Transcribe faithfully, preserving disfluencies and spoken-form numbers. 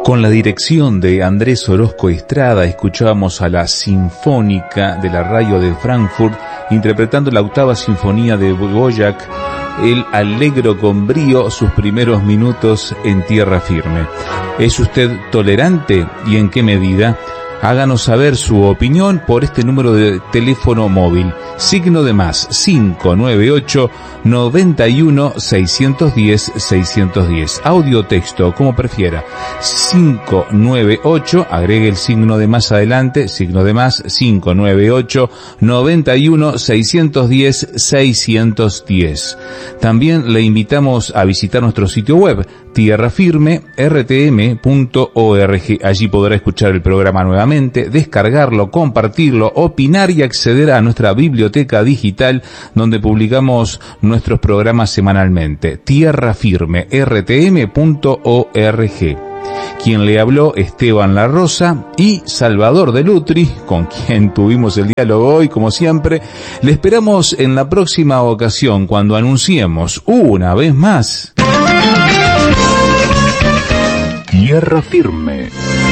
Con la dirección de Andrés Orozco Estrada escuchábamos a la Sinfónica de la Radio de Frankfurt interpretando la octava sinfonía de Dvořák, el Allegro con brío, sus primeros minutos en tierra firme. ¿Es usted tolerante y en qué medida? Háganos saber su opinión por este número de teléfono móvil, signo de más cinco nueve ocho, noventa y uno, seiscientos diez, seiscientos diez, audio texto, como prefiera, cinco nueve ocho, agregue el signo de más adelante, signo de más cinco nueve ocho, noventa y uno, seiscientos diez, seiscientos diez. También le invitamos a visitar nuestro sitio web, tierra firme r t m punto org. Allí podrá escuchar el programa nuevamente, descargarlo, compartirlo, opinar y acceder a nuestra biblioteca digital donde publicamos nuestros programas semanalmente. tierra firme r t m punto org. Quien le habló, Esteban La Rosa, y Salvador de Lutri, con quien tuvimos el diálogo hoy, como siempre. Le esperamos en la próxima ocasión cuando anunciemos una vez más Tierra Firme.